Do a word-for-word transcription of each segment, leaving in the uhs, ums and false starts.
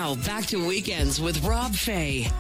Now, back to Weekends with Rob Fay.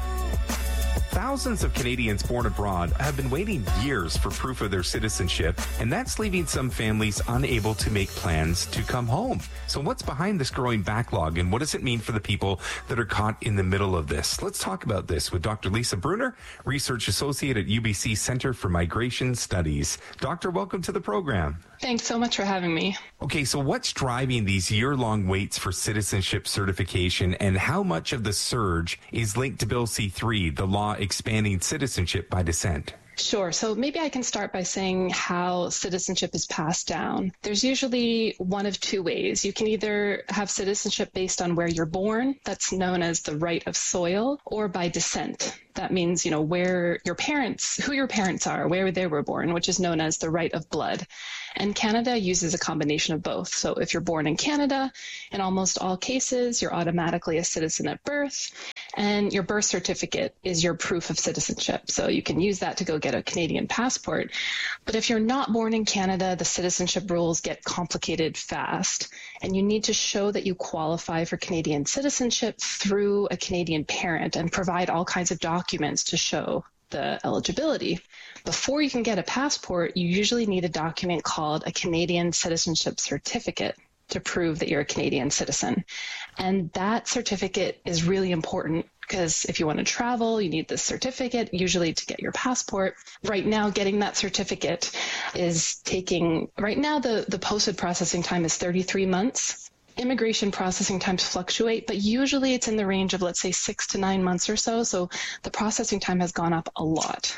Thousands of Canadians born abroad have been waiting years for proof of their citizenship, and that's leaving some families unable to make plans to come home. So what's behind this growing backlog, and what does it mean for the people that are caught in the middle of this? Let's talk about this with Doctor Lisa Bruner, Research Associate at U B C Centre for Migration Studies. Doctor, welcome to the program. Thanks so much for having me. Okay, so what's driving these year-long waits for citizenship certification, and how much of the surge is linked to Bill C three, the law expanding citizenship by descent? Sure. So maybe I can start by saying how citizenship is passed down. There's usually one of two ways. You can either have citizenship based on where you're born, that's known as the right of soil, or by descent. That means, you know, where your parents, who your parents are, where they were born, which is known as the right of blood. And Canada uses a combination of both. So if you're born in Canada, in almost all cases, you're automatically a citizen at birth, and your birth certificate is your proof of citizenship. So you can use that to go get a Canadian passport. But if you're not born in Canada, the citizenship rules get complicated fast, and you need to show that you qualify for Canadian citizenship through a Canadian parent and provide all kinds of documents documents to show the eligibility. Before you can get a passport, you usually need a document called a Canadian Citizenship Certificate to prove that you're a Canadian citizen. And that certificate is really important because if you want to travel, you need this certificate, usually to get your passport. Right now, getting that certificate is taking, right now the, the posted processing time is thirty-three months. Immigration processing times fluctuate, but usually it's in the range of, let's say, six to nine months or so. So the processing time has gone up a lot.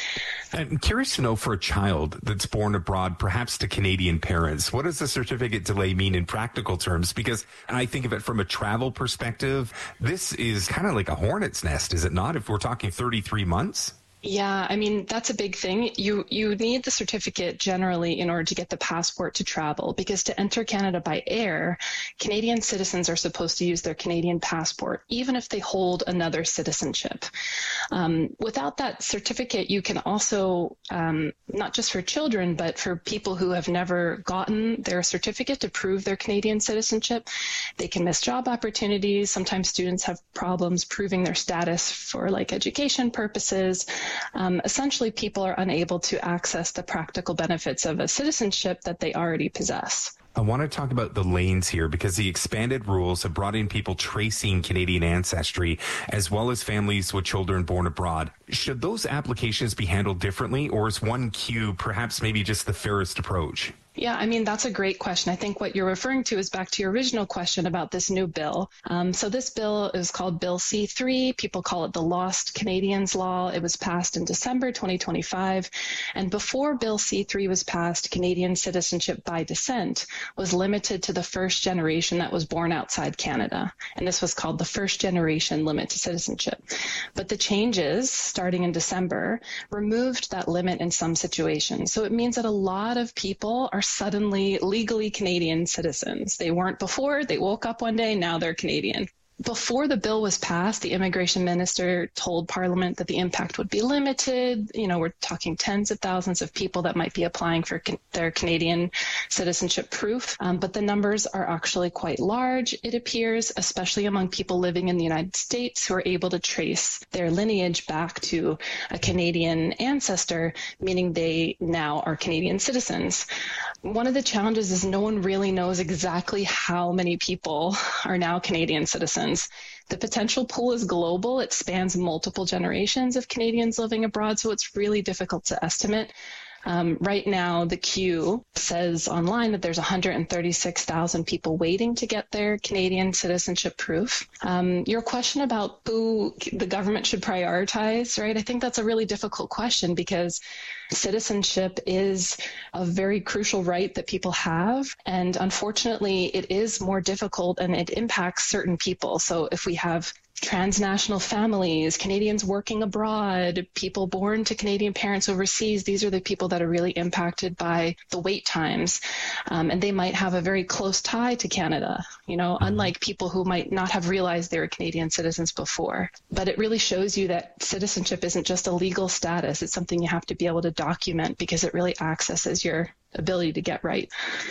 I'm curious to know, for a child that's born abroad, perhaps to Canadian parents, what does the certificate delay mean in practical terms? Because I think of it from a travel perspective. This is kind of like a hornet's nest, is it not, if we're talking thirty-three months? Yeah, I mean, that's a big thing. You you need the certificate generally in order to get the passport to travel, because to enter Canada by air, Canadian citizens are supposed to use their Canadian passport, even if they hold another citizenship. Um, without that certificate, you can also, um, not just for children, but for people who have never gotten their certificate to prove their Canadian citizenship, they can miss job opportunities. Sometimes students have problems proving their status for like education purposes. Um, essentially, people are unable to access the practical benefits of a citizenship that they already possess. I want to talk about the lanes here, because the expanded rules have brought in people tracing Canadian ancestry, as well as families with children born abroad. Should those applications be handled differently, or is one queue perhaps maybe just the fairest approach? Yeah, I mean, that's a great question. I think what you're referring to is back to your original question about this new bill. Um, so this bill is called Bill C three. People call it the Lost Canadians Law. It was passed in December twenty twenty-five. And before Bill C three was passed, Canadian citizenship by descent was limited to the first generation that was born outside Canada. And this was called the first generation limit to citizenship. But the changes starting in December removed that limit in some situations. So it means that a lot of people are suddenly legally Canadian citizens. They weren't before. They woke up one day, now they're Canadian. Before the bill was passed, the immigration minister told Parliament that the impact would be limited. You know, we're talking tens of thousands of people that might be applying for can- their Canadian citizenship proof. Um, but the numbers are actually quite large, it appears, especially among people living in the United States who are able to trace their lineage back to a Canadian ancestor, meaning they now are Canadian citizens. One of the challenges is no one really knows exactly how many people are now Canadian citizens. The potential pool is global. It spans multiple generations of Canadians living abroad, so it's really difficult to estimate. Um, right now, the queue says online that there's one hundred thirty-six thousand people waiting to get their Canadian citizenship proof. Um, your question about who the government should prioritize, right? I think that's a really difficult question, because citizenship is a very crucial right that people have. And unfortunately, it is more difficult and it impacts certain people. So if we have transnational families, Canadians working abroad, people born to Canadian parents overseas, these are the people that are really impacted by the wait times. Um, and they might have a very close tie to Canada, you know, unlike people who might not have realized they were Canadian citizens before. But it really shows you that citizenship isn't just a legal status. It's something you have to be able to document, because it really accesses your ability to get right.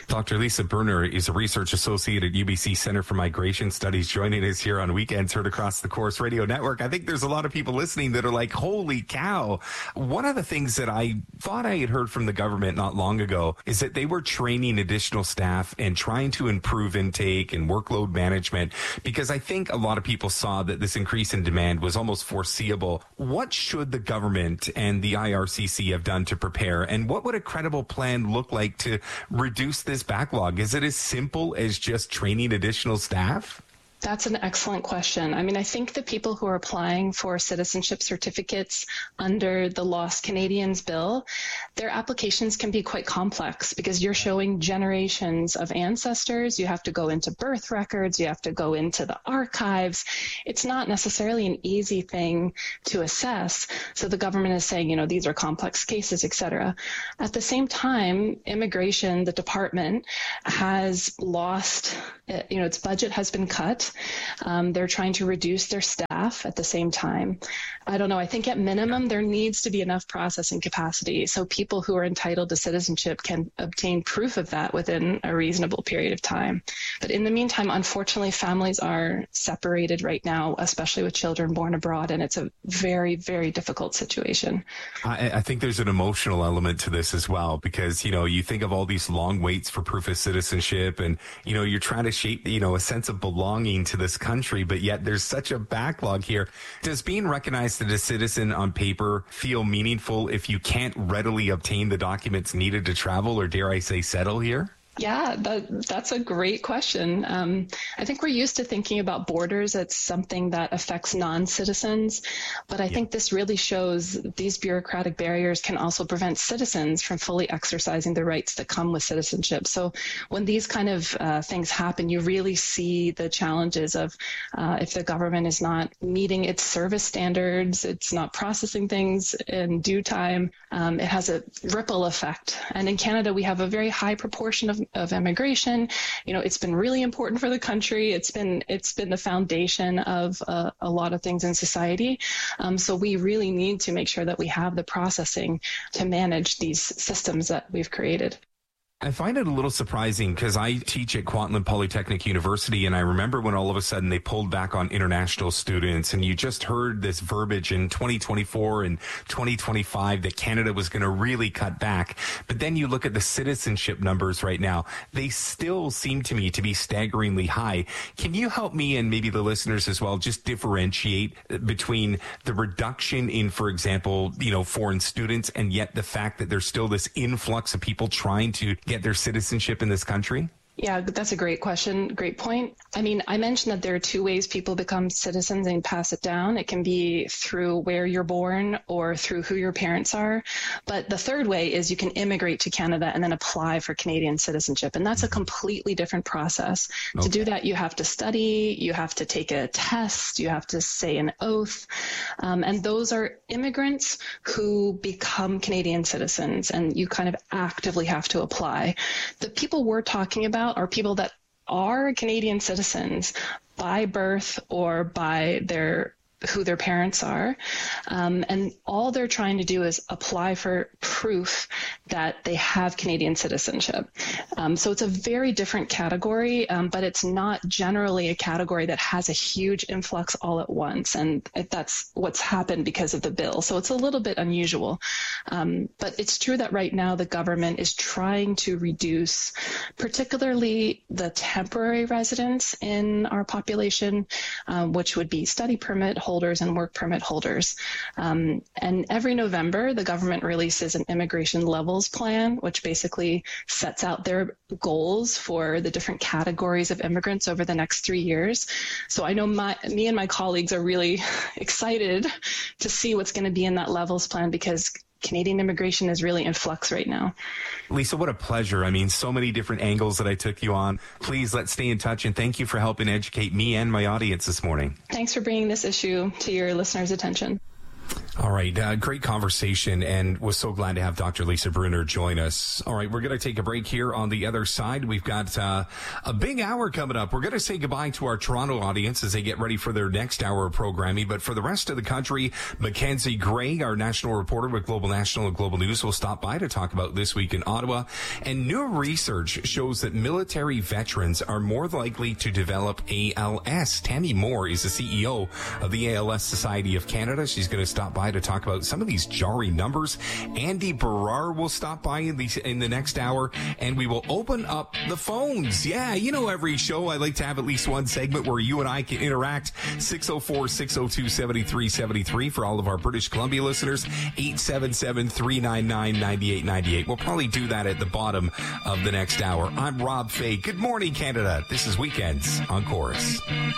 Doctor Lisa Berner is a research associate at U B C Center for Migration Studies, joining us here on Weekends Heard Across the Corus Radio Network. I think there's a lot of people listening that are like, holy cow. One of the things that I thought I had heard from the government not long ago is that they were training additional staff and trying to improve intake and workload management, because I think a lot of people saw that this increase in demand was almost foreseeable. What should the government and the I R C C have done to prepare, and what would a credible plan look like to reduce this backlog? Is it as simple as just training additional staff? That's an excellent question. I mean, I think the people who are applying for citizenship certificates under the Lost Canadians bill, their applications can be quite complex because you're showing generations of ancestors. You have to go into birth records. You have to go into the archives. It's not necessarily an easy thing to assess. So the government is saying, you know, these are complex cases, et cetera. At the same time, immigration, the department, has lost, you know, its budget has been cut. Um, they're trying to reduce their staff at the same time. I don't know. I think at minimum, there needs to be enough processing capacity so people who are entitled to citizenship can obtain proof of that within a reasonable period of time. But in the meantime, unfortunately, families are separated right now, especially with children born abroad, and it's a very, very difficult situation. I, I think there's an emotional element to this as well, because, you know, you think of all these long waits for proof of citizenship, and, you know, you're trying to shape, you know, a sense of belonging to this country, but yet there's such a backlog here. Does being recognized as a citizen on paper feel meaningful if you can't readily obtain the documents needed to travel, or dare I say settle here? Yeah, that, that's a great question. Um, I think we're used to thinking about borders as something that affects non-citizens, but I yeah. think this really shows these bureaucratic barriers can also prevent citizens from fully exercising the rights that come with citizenship. So when these kind of uh, things happen, you really see the challenges of uh, if the government is not meeting its service standards, it's not processing things in due time, um, it has a ripple effect. And in Canada, we have a very high proportion of of immigration. You know, it's been really important for the country. It's been it's been the foundation of uh, a lot of things in society. Um, so we really need to make sure that we have the processing to manage these systems that we've created. I find it a little surprising because I teach at Kwantlen Polytechnic University, and I remember when all of a sudden they pulled back on international students, and you just heard this verbiage in twenty twenty-four and twenty twenty-five that Canada was going to really cut back. But then you look at the citizenship numbers right now, they still seem to me to be staggeringly high. Can you help me, and maybe the listeners as well, just differentiate between the reduction in, for example, you know, foreign students, and yet the fact that there's still this influx of people trying to get their citizenship in this country? Yeah, that's a great question. Great point. I mean, I mentioned that there are two ways people become citizens and pass it down. It can be through where you're born or through who your parents are. But the third way is you can immigrate to Canada and then apply for Canadian citizenship. And that's a completely different process. Okay. To do that, you have to study, you have to take a test, you have to say an oath. Um, and those are immigrants who become Canadian citizens, and you kind of actively have to apply. The people we're talking about are people that are Canadian citizens by birth or by their who their parents are. Um, and all they're trying to do is apply for proof that they have Canadian citizenship. Um, so it's a very different category, um, but it's not generally a category that has a huge influx all at once. And that's what's happened because of the bill. So it's a little bit unusual. Um, but it's true that right now the government is trying to reduce particularly the temporary residents in our population, um, which would be study permit holders holders and work permit holders. Um, and every November, the government releases an immigration levels plan, which basically sets out their goals for the different categories of immigrants over the next three years. So I know my, me and my colleagues are really excited to see what's going to be in that levels plan, because Canadian immigration is really in flux right now. Lisa, what a pleasure. I mean, so many different angles that I took you on. Please, let's stay in touch, and thank you for helping educate me and my audience this morning. Thanks for bringing this issue to your listeners' attention. All right. Uh, great conversation, and was so glad to have Doctor Lisa Brunner join us. All right. We're going to take a break here. On the other side, we've got uh, a big hour coming up. We're going to say goodbye to our Toronto audience as they get ready for their next hour of programming. But for the rest of the country, Mackenzie Gray, our national reporter with Global National and Global News, will stop by to talk about this week in Ottawa. And new research shows that military veterans are more likely to develop A L S. Tammy Moore is the C E O of the A L S Society of Canada. She's going to stop by to talk about some of these jarring numbers. Andy Barrar will stop by in the, in the next hour, and we will open up the phones. Yeah, you know, every show I like to have at least one segment where you and I can interact. six oh four, six oh two, seven three seven three for all of our British Columbia listeners. eight seven seven, three nine nine, nine eight nine eight. We'll probably do that at the bottom of the next hour. I'm Rob Fay. Good morning, Canada. This is Weekends on Chorus.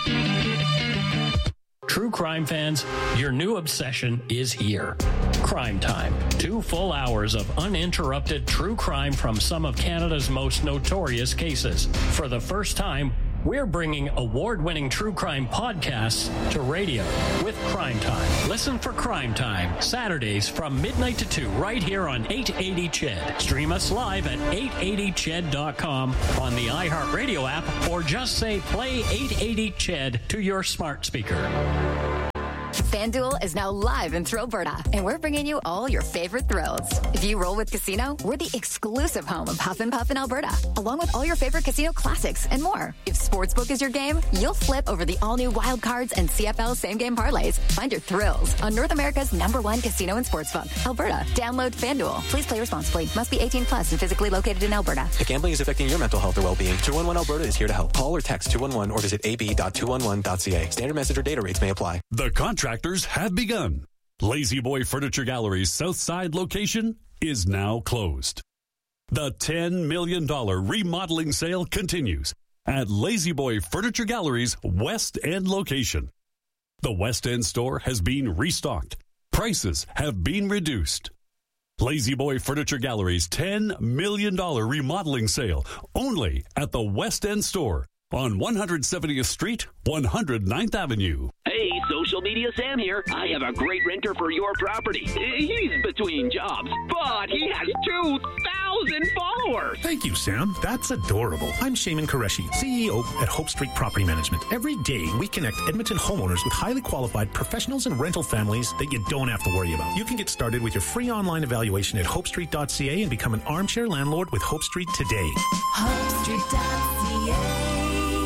True crime fans, your new obsession is here. Crime Time. Two full hours of uninterrupted true crime from some of Canada's most notorious cases. For the first time, we're bringing award-winning true crime podcasts to radio with Crime Time. Listen for Crime Time, Saturdays from midnight to two, right here on eight eighty C H E D. Stream us live at eight eighty C H E D dot com on the iHeartRadio app, or just say play eight eighty C H E D to your smart speaker. FanDuel is now live in Thrillberta, and we're bringing you all your favorite thrills. If you roll with Casino, we're the exclusive home of Huff and Puff in Alberta, along with all your favorite casino classics and more. If Sportsbook is your game, you'll flip over the all-new Wild Cards and C F L same-game parlays. Find your thrills on North America's number one casino and sportsbook, Alberta. Download FanDuel. Please play responsibly. Must be eighteen plus and physically located in Alberta. If gambling is affecting your mental health or well-being, two one one Alberta is here to help. Call or text two one one or visit a b dot two one one dot c a. Standard message or data rates may apply. The contractors have begun. Lazy Boy Furniture Gallery's Southside location is now closed. The ten million dollars remodeling sale continues at Lazy Boy Furniture Gallery's West End location. The West End store has been restocked. Prices have been reduced. Lazy Boy Furniture Gallery's ten million dollars remodeling sale only at the West End store on one hundred seventieth Street, one hundred ninth Avenue. Hey, Social Media Sam here. I have a great renter for your property. He's between jobs, but he has two thousand followers. Thank you, Sam. That's adorable. I'm Shaman Qureshi, C E O at Hope Street Property Management. Every day, we connect Edmonton homeowners with highly qualified professionals and rental families that you don't have to worry about. You can get started with your free online evaluation at hope street dot c a and become an armchair landlord with Hope Street today. hope street dot c a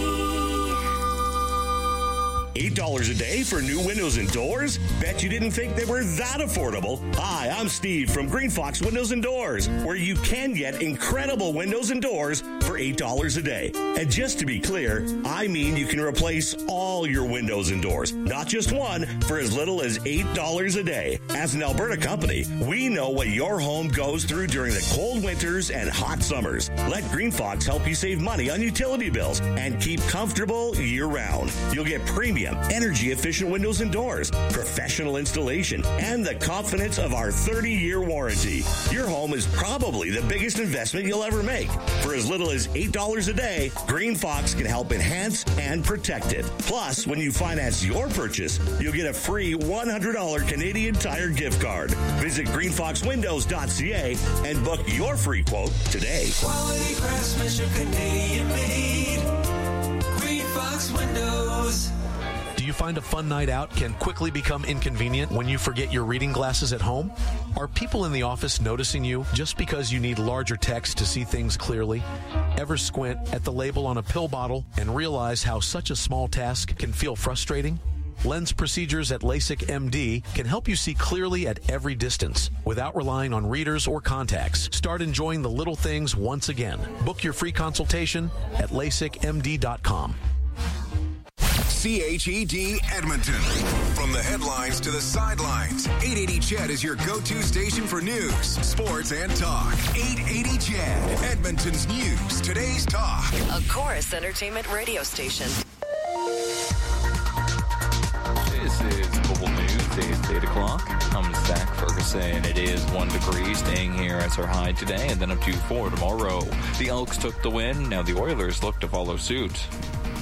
eight dollars a day for new windows and doors? Bet you didn't think they were that affordable. Hi, I'm Steve from Green Fox Windows and Doors, where you can get incredible windows and doors for eight dollars a day. And just to be clear, I mean you can replace all your windows and doors, not just one, for as little as eight dollars a day. As an Alberta company, we know what your home goes through during the cold winters and hot summers. Let Green Fox help you save money on utility bills and keep comfortable year-round. You'll get premium, energy-efficient windows and doors, professional installation, and the confidence of our thirty-year warranty. Your home is probably the biggest investment you'll ever make. For as little as eight dollars a day, Green Fox can help enhance and protect it. Plus, when you finance your purchase, you'll get a free one hundred dollars Canadian Tire gift card. Visit green fox windows dot c a and book your free quote today. Quality craftsmanship, Canadian made. Green Fox Windows. Do you find a fun night out can quickly become inconvenient when you forget your reading glasses at home? Are people in the office noticing you just because you need larger text to see things clearly? Ever squint at the label on a pill bottle and realize how such a small task can feel frustrating? Lens procedures at LASIK M D can help you see clearly at every distance without relying on readers or contacts. Start enjoying the little things once again. Book your free consultation at lasik m d dot com. C H E D Edmonton. From the headlines to the sidelines, eight eighty C H E D is your go-to station for news, sports, and talk. eight eighty C H E D, Edmonton's news, today's talk. A Chorus Entertainment radio station. This is Global News. It's eight o'clock. I'm Zach Ferguson. It is one degree, staying here as our high today, and then up to four tomorrow. The Elks took the win. Now the Oilers look to follow suit.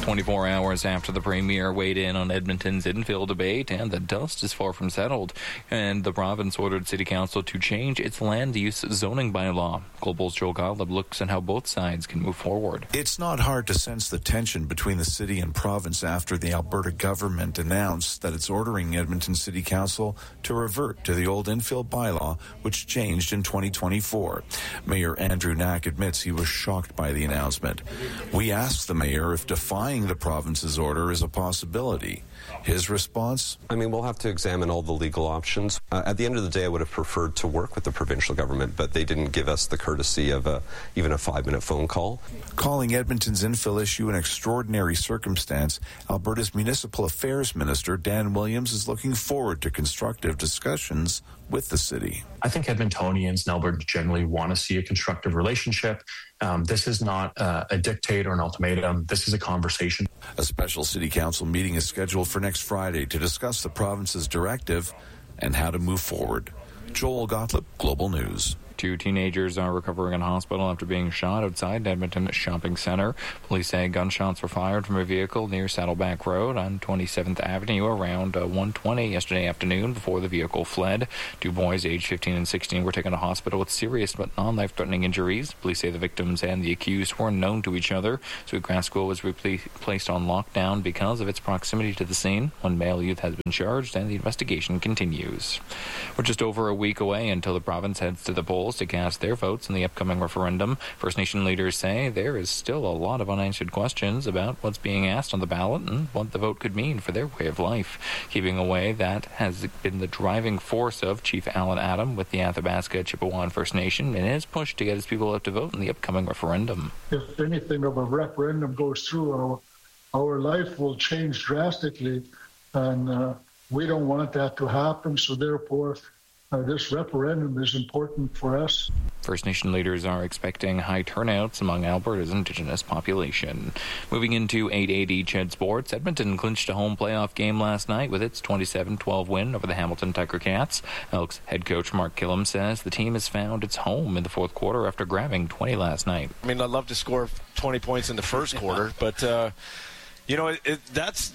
twenty-four hours after the Premier weighed in on Edmonton's infill debate, and the dust is far from settled. And the province ordered City Council to change its land use zoning bylaw. Global's Joel Gottlieb looks at how both sides can move forward. It's not hard to sense the tension between the city and province after the Alberta government announced that it's ordering Edmonton City Council to revert to the old infill bylaw, which changed in twenty twenty-four. Mayor Andrew Knack admits he was shocked by the announcement. We asked the mayor if defying the province's order is a possibility. His response? I mean, we'll have to examine all the legal options. Uh, at the end of the day, I would have preferred to work with the provincial government, but they didn't give us the courtesy of a, even a five-minute phone call. Calling Edmonton's infill issue an extraordinary circumstance, Alberta's Municipal Affairs Minister Dan Williams is looking forward to constructive discussions with the city. I think Edmontonians and Alberta generally want to see a constructive relationship. Um, this is not uh, a dictate or an ultimatum. This is a conversation. A special city council meeting is scheduled for next Friday to discuss the province's directive and how to move forward. Joel Gottlieb, Global News. Two teenagers are recovering in hospital after being shot outside Edmonton Shopping Centre. Police say gunshots were fired from a vehicle near Saddleback Road on twenty-seventh Avenue around uh, one twenty yesterday afternoon before the vehicle fled. Two boys aged fifteen and sixteen were taken to hospital with serious but non-life-threatening injuries. Police say the victims and the accused were known to each other. Sweetgrass School was repl- placed on lockdown because of its proximity to the scene. One male youth has been charged and the investigation continues. We're just over a week away until the province heads to the polls to cast their votes in the upcoming referendum. First Nation leaders say there is still a lot of unanswered questions about what's being asked on the ballot and what the vote could mean for their way of life. Keeping away, that has been the driving force of Chief Alan Adam with the Athabasca Chippewa First Nation in his push to get his people out to vote in the upcoming referendum. If anything of a referendum goes through, our, our life will change drastically, and uh, we don't want that to happen, so therefore Uh, this referendum is important for us. First Nation leaders are expecting high turnouts among Alberta's Indigenous population. Moving into eight eighty C H E D Sports, Edmonton clinched a home playoff game last night with its twenty-seven twelve win over the Hamilton Tiger Cats. Elks head coach Mark Killam says the team has found its home in the fourth quarter after grabbing twenty last night. I mean, I'd love to score twenty points in the first quarter, but, uh, you know, it, it, that's,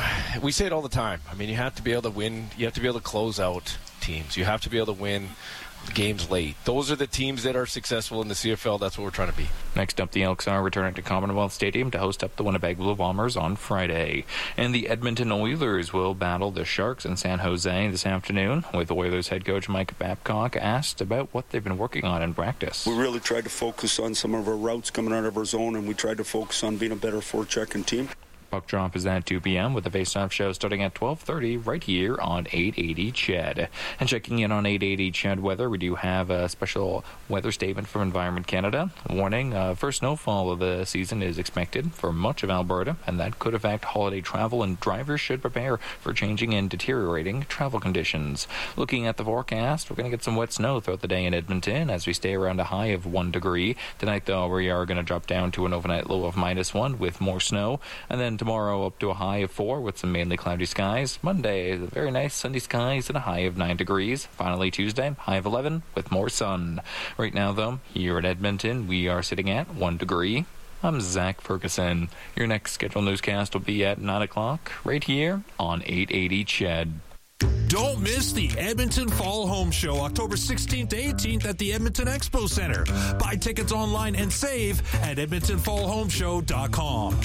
we say it all the time. I mean, you have to be able to win, you have to be able to close out teams. You have to be able to win games late. Those are the teams that are successful in the C F L. That's what we're trying to be. Next up, the Elks are returning to Commonwealth Stadium to host up the Winnipeg Blue Bombers on Friday. And the Edmonton Oilers will battle the Sharks in San Jose this afternoon, with Oilers head coach Mike Babcock asked about what they've been working on in practice. We really tried to focus on some of our routes coming out of our zone, and we tried to focus on being a better forechecking team. Puck drop is at two p.m. with the face-off show starting at twelve thirty right here on eight eighty C H E D. And checking in on eight eighty C H E D weather, we do have a special weather statement from Environment Canada. Warning, uh, first snowfall of the season is expected for much of Alberta, and that could affect holiday travel, and drivers should prepare for changing and deteriorating travel conditions. Looking at the forecast, we're going to get some wet snow throughout the day in Edmonton as we stay around a high of one degree. Tonight, though, we are going to drop down to an overnight low of minus one with more snow, and then tomorrow up to a high of four with some mainly cloudy skies. Monday is a very nice sunny skies and a high of nine degrees. Finally Tuesday, high of eleven with more sun. Right now though, here in Edmonton, we are sitting at one degree. I'm Zach Ferguson. Your next scheduled newscast will be at nine o'clock right here on eight eighty C H E D. Don't miss the Edmonton Fall Home Show, October sixteenth to eighteenth at the Edmonton Expo Center. Buy tickets online and save at edmonton fall home show dot com.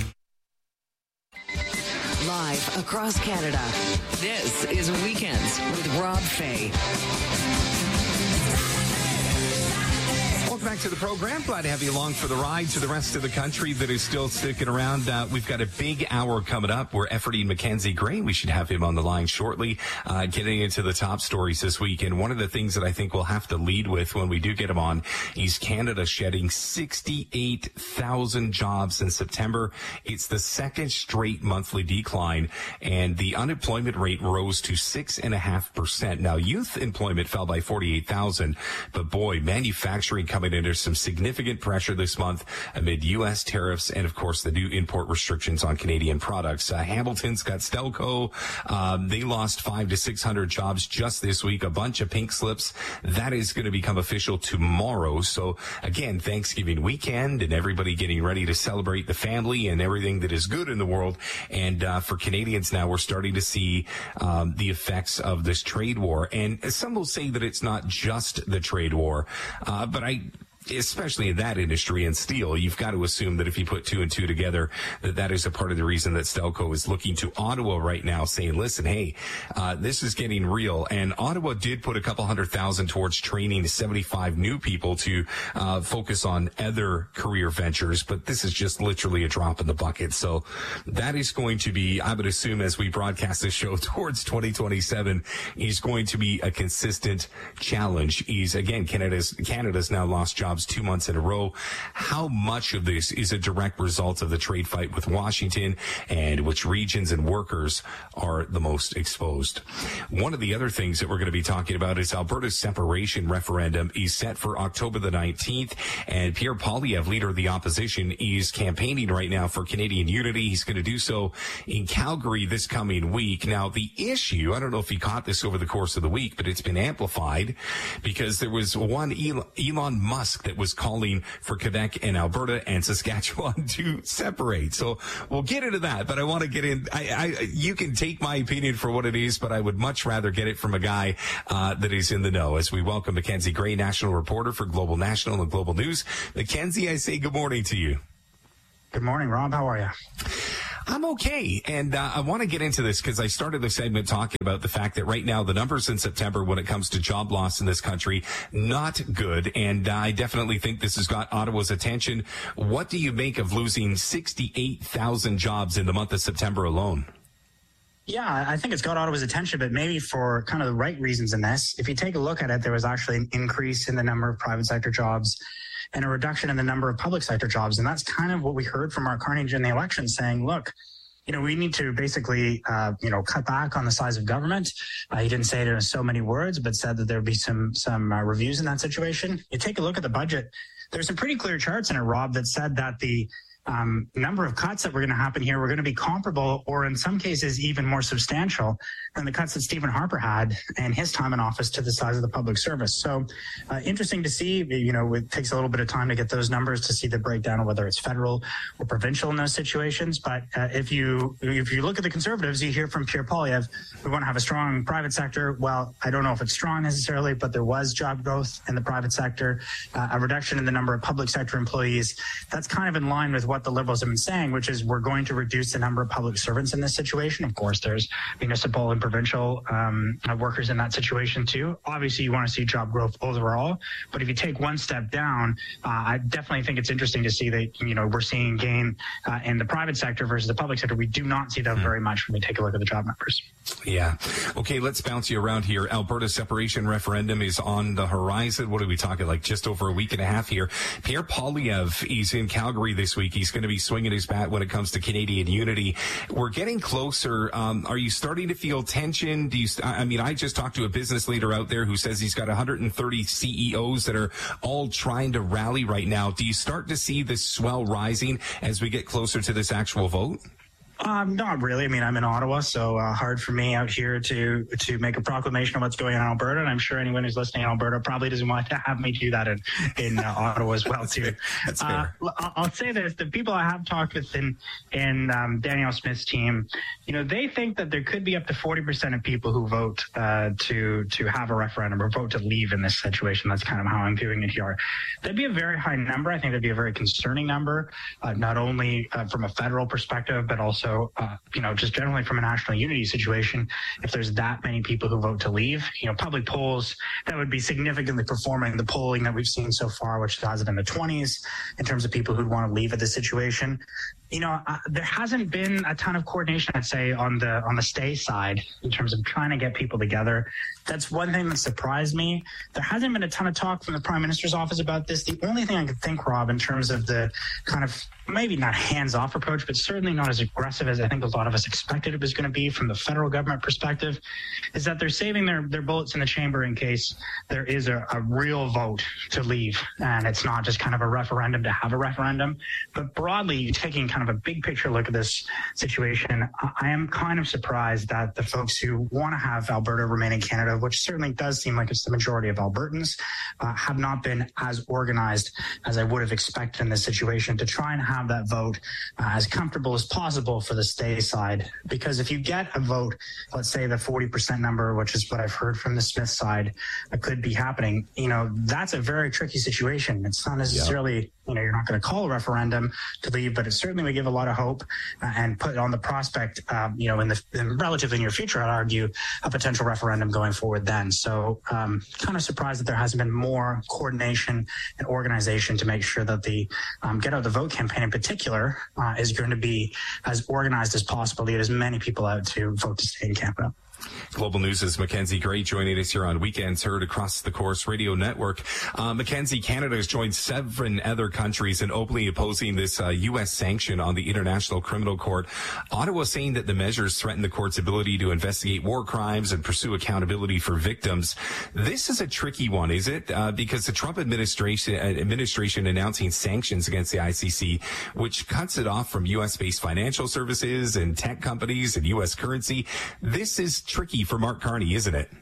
Live across Canada, this is Weekends with Rob Fay. Welcome back to the program. Glad to have you along for the ride. To the rest of the country that is still sticking around, uh, we've got a big hour coming up. We're efforting Mackenzie Gray. We should have him on the line shortly, uh, getting into the top stories this week. And one of the things that I think we'll have to lead with when we do get him on is Canada shedding sixty-eight thousand jobs in September. It's the second straight monthly decline, and the unemployment rate rose to six point five percent. Now, youth employment fell by forty-eight thousand, but boy, manufacturing coming been under some significant pressure this month amid U S tariffs and, of course, the new import restrictions on Canadian products. Uh, Hamilton's got Stelco. Um, they lost five to six hundred jobs just this week. A bunch of pink slips. That is going to become official tomorrow. So, again, Thanksgiving weekend and everybody getting ready to celebrate the family and everything that is good in the world. And uh, for Canadians now, we're starting to see um, the effects of this trade war. And some will say that it's not just the trade war, uh, but I... especially in that industry and steel, you've got to assume that if you put two and two together, that that is a part of the reason that Stelco is looking to Ottawa right now, saying, listen, hey, uh, this is getting real. And Ottawa did put a couple hundred thousand towards training seventy-five new people to uh, focus on other career ventures, but this is just literally a drop in the bucket. So that is going to be, I would assume, as we broadcast this show towards twenty twenty-seven, is going to be a consistent challenge. Is, again, Canada's, Canada's now lost jobs two months in a row. How much of this is a direct result of the trade fight with Washington, and which regions and workers are the most exposed? One of the other things that we're going to be talking about is Alberta's separation referendum is set for October the nineteenth, and Pierre Poilievre, leader of the opposition, is campaigning right now for Canadian unity. He's going to do so in Calgary this coming week. Now, the issue, I don't know if you caught this over the course of the week, but it's been amplified because there was one Elon Musk that was calling for Quebec and Alberta and Saskatchewan to separate. So we'll get into that, but I want to get in. I, I, you can take my opinion for what it is, but I would much rather get it from a guy uh, that is in the know. As we welcome Mackenzie Gray, national reporter for Global National and Global News. Mackenzie, I say good morning to you. Good morning, Rob. How are you? I'm okay. And uh, I want to get into this because I started the segment talking about the fact that right now the numbers in September when it comes to job loss in this country, not good. And uh, I definitely think this has got Ottawa's attention. What do you make of losing sixty-eight thousand jobs in the month of September alone? Yeah, I think it's got Ottawa's attention, but maybe for kind of the right reasons in this. If you take a look at it, there was actually an increase in the number of private sector jobs and a reduction in the number of public sector jobs. And that's kind of what we heard from Mark Carnage in the election, saying, look, you know, we need to basically, uh, you know, cut back on the size of government. Uh, he didn't say it in so many words, but said that there would be some some uh, reviews in that situation. You take a look at the budget. There's some pretty clear charts in it, Rob, that said that the um, number of cuts that were going to happen here were going to be comparable, or in some cases even more substantial than the cuts that Stephen Harper had in his time in office to the size of the public service. So uh, interesting to see. You know, it takes a little bit of time to get those numbers to see the breakdown of whether it's federal or provincial in those situations. But uh, if you if you look at the Conservatives, you hear from Pierre Poilievre, we want to have a strong private sector. Well, I don't know if it's strong necessarily, but there was job growth in the private sector, uh, a reduction in the number of public sector employees. That's kind of in line with what the Liberals have been saying, which is we're going to reduce the number of public servants in this situation. Of course, there's municipal and provincial um, workers in that situation too. Obviously, you want to see job growth overall, but if you take one step down, uh, I definitely think it's interesting to see that, you know, we're seeing gain uh, in the private sector versus the public sector. We do not see that very much when we take a look at the job numbers. Yeah. Okay, let's bounce you around here. Alberta separation referendum is on the horizon. What are we talking, like just over a week and a half here? Pierre Poilievre, he's in Calgary this week. He's going to be swinging his bat when it comes to Canadian unity. We're getting closer. Um, are you starting to feel tension? Do you? I mean, I just talked to a business leader out there who says he's got one hundred thirty C E Os that are all trying to rally right now. Do you start to see this swell rising as we get closer to this actual vote? Um, not really. I mean, I'm in Ottawa, so uh, hard for me out here to to make a proclamation of what's going on in Alberta. And I'm sure anyone who's listening in Alberta probably doesn't want to have me do that in, in uh, Ottawa as well, too. That's fair. Uh, I'll say this. The people I have talked with in, in um, Danielle Smith's team, you know, they think that there could be up to forty percent of people who vote uh, to to have a referendum or vote to leave in this situation. That's kind of how I'm viewing it here. That'd be a very high number. I think that'd be a very concerning number, uh, not only uh, from a federal perspective, but also So, uh, you know, just generally from a national unity situation, if there's that many people who vote to leave, you know, public polls that would be significantly performing the polling that we've seen so far, which has it in the twenties in terms of people who'd want to leave at this situation. you know, uh, there hasn't been a ton of coordination, I'd say, on the on the stay side in terms of trying to get people together. That's one thing that surprised me. There hasn't been a ton of talk from the Prime Minister's office about this. The only thing I could think, Rob, in terms of the kind of maybe not hands-off approach, but certainly not as aggressive as I think a lot of us expected it was going to be from the federal government perspective, is that they're saving their, their bullets in the chamber in case there is a, a real vote to leave. And it's not just kind of a referendum to have a referendum. But broadly, taking kind of a big picture look at this situation, I am kind of surprised that the folks who want to have Alberta remain in Canada, which certainly does seem like it's the majority of Albertans, uh, have not been as organized as I would have expected in this situation to try and have have that vote uh, as comfortable as possible for the stay side. Because if you get a vote, let's say the forty percent number, which is what I've heard from the Smith side, uh, could be happening, you know, that's a very tricky situation. It's not necessarily, yeah. you know, you're not going to call a referendum to leave, but it certainly would give a lot of hope uh, and put on the prospect, um, you know, in the in relatively near future, I'd argue, a potential referendum going forward then. So um, kind of surprised that there hasn't been more coordination and organization to make sure that the um, Get Out the Vote campaign in particular uh, is going to be as organized as possible to get as many people out to vote to stay in Canada. Global News' Mackenzie Gray joining us here on Weekends Heard across the Course Radio Network. Uh, Mackenzie, Canada has joined seven other countries in openly opposing this uh, U S sanction on the International Criminal Court. Ottawa saying that the measures threaten the court's ability to investigate war crimes and pursue accountability for victims. This is a tricky one, is it? Uh, because the Trump administration, uh, administration announcing sanctions against the I C C, which cuts it off from U S-based financial services and tech companies and U S currency. This is tricky for Mark Carney, isn't it?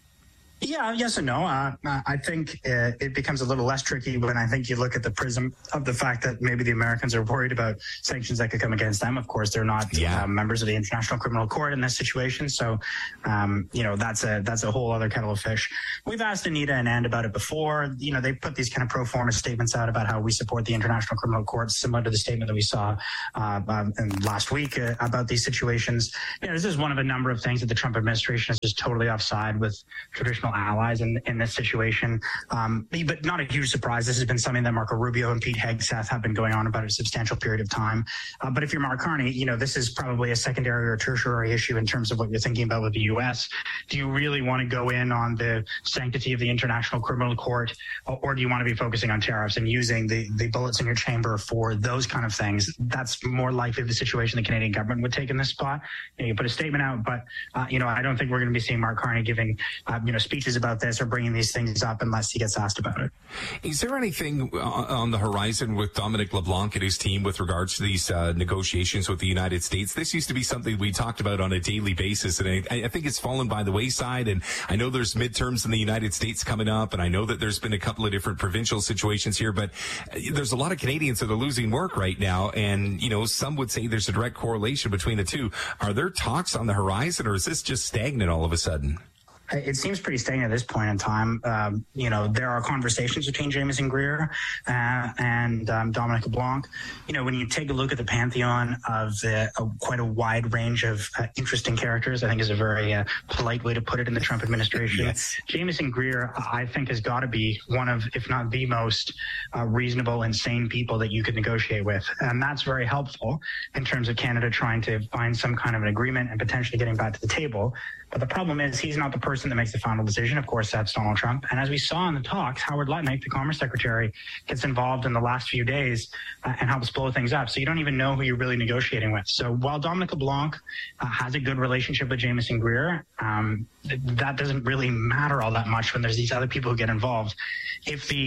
Yeah, yes and no. Uh, I think uh, it becomes a little less tricky when I think you look at the prism of the fact that maybe the Americans are worried about sanctions that could come against them. Of course, they're not yeah. uh, members of the International Criminal Court in this situation. So, um, you know, that's a that's a whole other kettle of fish. We've asked Anita and Ann about it before. You know, they put these kind of pro forma statements out about how we support the International Criminal Court, similar to the statement that we saw uh, um, last week uh, about these situations. You know, this is one of a number of things that the Trump administration is just totally offside with traditional allies in, in this situation. Um, but not a huge surprise. This has been something that Marco Rubio and Pete Hegseth have been going on about a substantial period of time. Uh, but if you're Mark Carney, you know, this is probably a secondary or tertiary issue in terms of what you're thinking about with the U S. Do you really want to go in on the sanctity of the International Criminal Court, or, or do you want to be focusing on tariffs and using the, the bullets in your chamber for those kind of things? That's more likely the situation the Canadian government would take in this spot. You know, you put a statement out, but, uh, you know, I don't think we're going to be seeing Mark Carney giving, uh, you know, speeches about this or bringing these things up unless he gets asked about it. Is there anything on the horizon with Dominic LeBlanc and his team with regards to these uh, negotiations with the United States? This used to be something we talked about on a daily basis, and I, I think it's fallen by the wayside. And I know there's midterms in the United States coming up, and I know that there's been a couple of different provincial situations here, but there's a lot of Canadians that are losing work right now, and, you know, some would say there's a direct correlation between the two. Are there talks on the horizon, or is this just stagnant all of a sudden? It seems pretty stagnant at this point in time. Um, you know, there are conversations between Jamieson Greer uh, and um, Dominic LeBlanc. You know, when you take a look at the pantheon of the, uh, quite a wide range of uh, interesting characters, I think is a very uh, polite way to put it in the Trump administration. Yes. Jamieson Greer, I think, has got to be one of, if not the most uh, reasonable and sane people that you could negotiate with. And that's very helpful in terms of Canada trying to find some kind of an agreement and potentially getting back to the table. But the problem is he's not the person that makes the final decision. Of course, that's Donald Trump. And as we saw in the talks, Howard Lutnick, the Commerce Secretary, gets involved in the last few days uh, and helps blow things up. So you don't even know who you're really negotiating with. So while Dominic LeBlanc uh, has a good relationship with Jamieson Greer, um, th- that doesn't really matter all that much when there's these other people who get involved. If the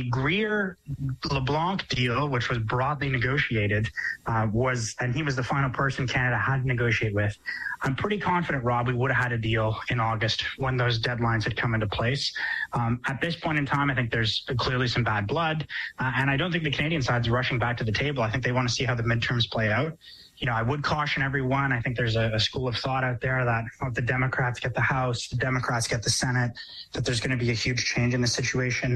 Greer-LeBlanc deal, which was broadly negotiated, uh, was, and he was the final person Canada had to negotiate with, I'm pretty confident, Rob, we would have had a deal in August when those deadlines had come into place. Um, at this point in time, I think there's clearly some bad blood, uh, and I don't think the Canadian side's rushing back to the table. I think they want to see how the midterms play out. You know, I would caution everyone. I think there's a, a school of thought out there that if the Democrats get the House, the Democrats get the Senate, that there's going to be a huge change in the situation.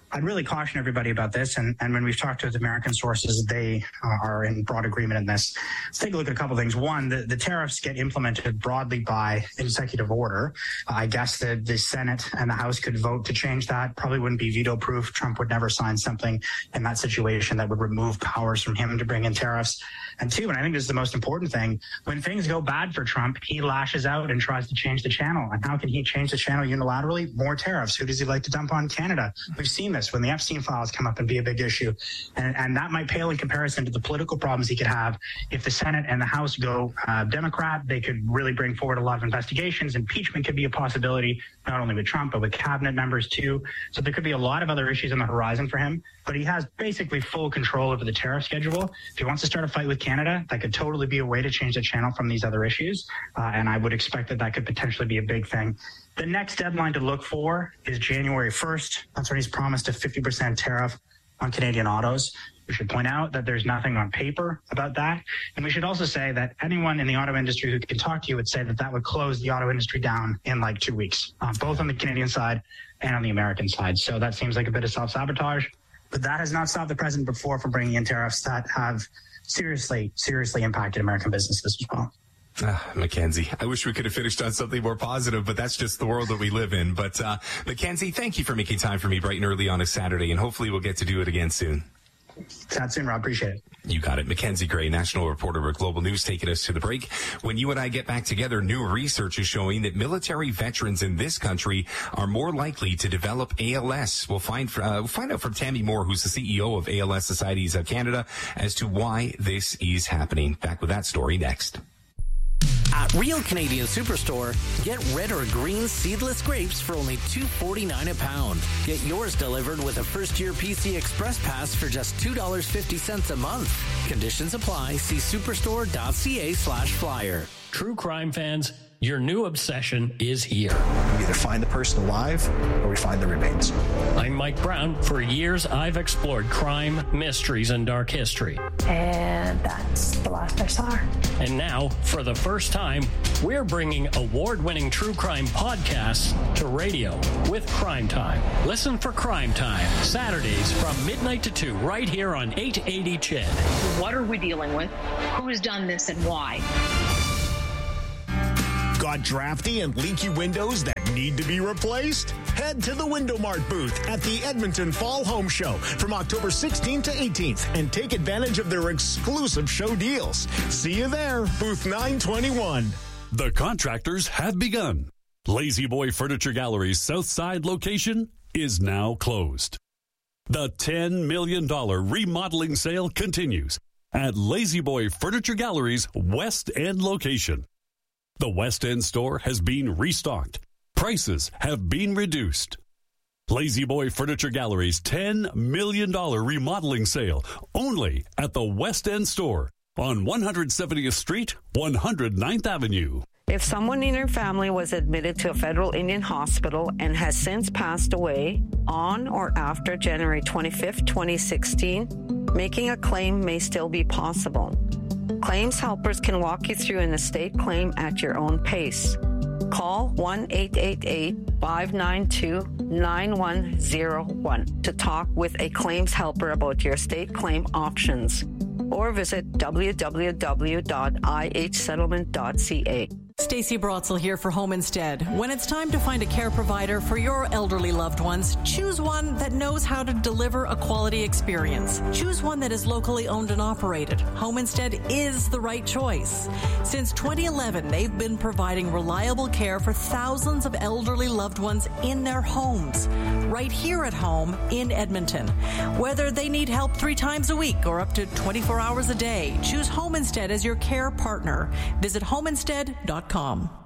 I'd really caution everybody about this. And, and when we've talked to the American sources, they uh, are in broad agreement in this. Let's take a look at a couple things. One, the, the tariffs get implemented broadly by executive order. Uh, I guess the, the Senate and the House could vote to change that. Probably wouldn't be veto proof. Trump would never sign something in that situation that would remove powers from him to bring in tariffs. And two, and I think this is the most important thing, when things go bad for Trump, he lashes out and tries to change the channel. And how can he change the channel unilaterally? More tariffs. Who does he like to dump on? Canada. We've seen this when the Epstein files come up and be a big issue. And, and that might pale in comparison to the political problems he could have. If the Senate and the House go uh, Democrat, they could really bring forward a lot of investigations. Impeachment could be a possibility, not only with Trump, but with cabinet members too. So there could be a lot of other issues on the horizon for him. But he has basically full control over the tariff schedule. If he wants to start a fight with Canada, that could totally be a way to change the channel from these other issues. Uh, and I would expect that that could potentially be a big thing. The next deadline to look for is January first. That's when he's promised a fifty percent tariff on Canadian autos. We should point out that there's nothing on paper about that. And we should also say that anyone in the auto industry who can talk to you would say that that would close the auto industry down in like two weeks, uh, both on the Canadian side and on the American side. So that seems like a bit of self-sabotage. But that has not stopped the president before from bringing in tariffs that have seriously, seriously impacted American businesses as well. Ah, Mackenzie, I wish we could have finished on something more positive, but that's just the world that we live in. But uh, Mackenzie, thank you for making time for me bright and early on a Saturday, and hopefully we'll get to do it again soon. Chat soon, Rob. Appreciate it. You got it. Mackenzie Gray, national reporter with Global News, taking us to the break. When you and I get back together, new research is showing that military veterans in this country are more likely to develop A L S. We'll find uh, we'll find out from Tammy Moore, who's the C E O of A L S Societies of Canada, as to why this is happening. Back with that story next. At Real Canadian Superstore, get red or green seedless grapes for only two dollars and forty-nine cents a pound. Get yours delivered with a first-year P C Express Pass for just two dollars and fifty cents a month. Conditions apply. See superstore.ca slash flyer. True crime fans, your new obsession is here. We either find the person alive or we find the remains. I'm Mike Brown. For years, I've explored crime, mysteries, and dark history. And that's the last I saw her. And now, for the first time, we're bringing award-winning true crime podcasts to radio with Crime Time. Listen for Crime Time, Saturdays from midnight to two, right here on eight eighty C H E D. What are we dealing with? Who's done this and why? Got drafty and leaky windows that need to be replaced? Head to the Window Mart booth at the Edmonton Fall Home Show from October sixteenth to eighteenth and take advantage of their exclusive show deals. See you there, booth nine twenty-one. The contractors have begun. Lazy Boy Furniture Gallery's South Side location is now closed. The ten million dollars remodeling sale continues at Lazy Boy Furniture Gallery's West End location. The West End store has been restocked. Prices have been reduced. Lazy Boy Furniture Gallery's ten million dollars remodeling sale only at the West End store on one hundred seventieth Street, one hundred ninth Avenue. If someone in your family was admitted to a federal Indian hospital and has since passed away on or after January twenty-fifth, twenty sixteen, making a claim may still be possible. Claims helpers can walk you through an estate claim at your own pace. Call one eight eight eight, five nine two, nine one zero one to talk with a claims helper about your estate claim options, or visit w w w dot i h settlement dot c a. Stacey Brotzel here for Home Instead. When it's time to find a care provider for your elderly loved ones, choose one that knows how to deliver a quality experience. Choose one that is locally owned and operated. Home Instead is the right choice. Since twenty eleven, they've been providing reliable care for thousands of elderly loved ones in their homes, right here at home in Edmonton. Whether they need help three times a week or up to twenty-four hours a day, choose Home Instead as your care partner. Visit home instead dot com.